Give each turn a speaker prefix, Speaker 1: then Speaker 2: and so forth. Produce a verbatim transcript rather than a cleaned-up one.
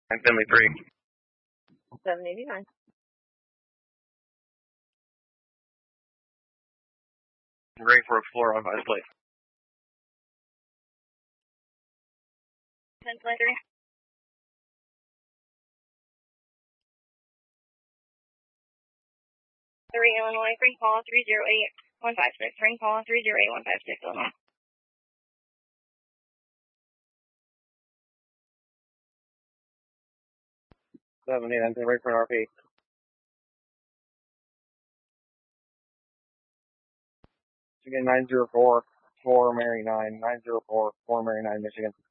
Speaker 1: I'm Finley three.
Speaker 2: seven eighty-nine.
Speaker 1: Ready for Explorer on ice plate.
Speaker 2: ten twenty-three. three Illinois, ring call three zero eight one five six, ring call three zero eight one five six, Illinois.
Speaker 1: seven eight, I'm ready for an R P. Michigan nine zero four, four Mary nine, nine zero four, four Mary nine, Michigan.